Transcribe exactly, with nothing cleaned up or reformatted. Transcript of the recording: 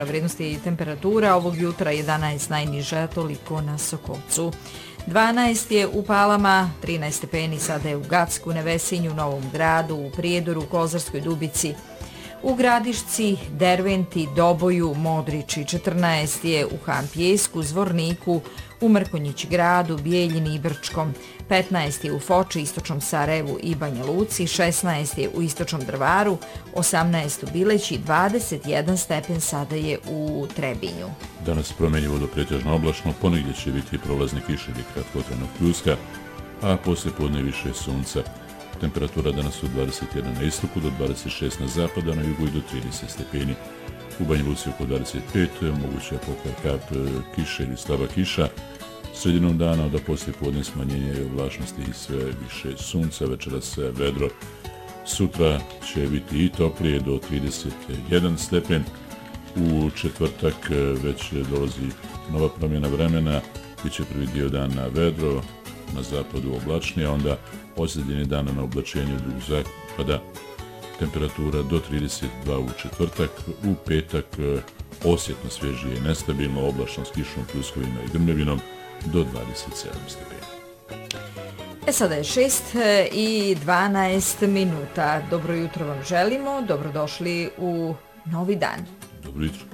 Vrijednosti temperatura ovog jutra jedanaest najniža, toliko na Sokolcu. dvanaest je u Palama, trinaest stepeni sada je u Gacku, Nevesinju, Novom Gradu, u Prijedoru, Kozarskoj Dubici, u Gradišci, Derventi, Doboju, Modriči. četrnaest je u Hampijesku, Zvorniku, u Mrkonjić Gradu, Bijeljini i Brčkom. petnaest je u Foči, Istočnom Sarajevu i Banja Luci. šesnaest je u Istočnom Drvaru, osamnaest u Bileći, dvadeset jedan stepen sada je u Trebinju. Danas promenjivo do pretežno oblačno, ponegdje će biti prolazni kiše ili kratkotrajnog pljuska, a poslije podne više sunca. Temperatura danas od dvadeset jedan na istoku do dvadeset šest na zapadu, a na jugu i do trideset stepeni. U Banja Luci oko dvadeset pet, moguće pokoja kap kiše ili slaba kiša. Sredinom dana da poslije podne smanjenje oblačnosti i sve više sunca, večeras vedro. Sutra će biti i toplije do trideset jedan stepen. U četvrtak već dolazi nova promjena vremena, bit će prvi dio dana vedro, na zapadu oblačnije, a onda posljednje dana na oblačenju do zapada temperatura do trideset dva u četvrtak, u petak osjetno svježije i nestabilno, oblačno s kišom, pljuskovima i grmljavinom do dvadeset sedam stepeni. E sada je šest i dvanaest minuta. Dobro jutro vam želimo, dobrodošli u novi dan. Dobro jutro.